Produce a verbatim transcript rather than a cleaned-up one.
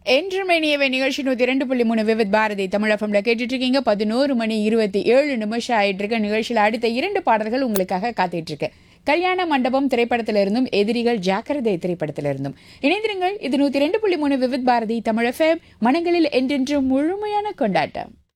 என்றும் இனியவை நிகழ்ச்சி நூத்தி இரண்டு புள்ளி மூணு விவித் பாரதி தமிழகம்ல கேட்டுட்டு இருக்கீங்க. பதினோரு மணி இருபத்தி ஏழு நிமிஷம் ஆயிட்டு இருக்க நிகழ்ச்சியில் அடுத்த இரண்டு பாடல்கள் உங்களுக்காக காத்துட்டு இருக்கு. கல்யாண மண்டபம் திரைப்படத்திலிருந்தும் எதிரிகள் ஜாக்கிரதை திரைப்படத்திலிருந்தும் இணைந்திருங்கள். இது நூத்தி இரண்டு புள்ளி மூணு விவித் பாரதி தமிழ் எஃப்எம், மனங்களில் என்றென்றும் முழுமையான கொண்டாட்டம்.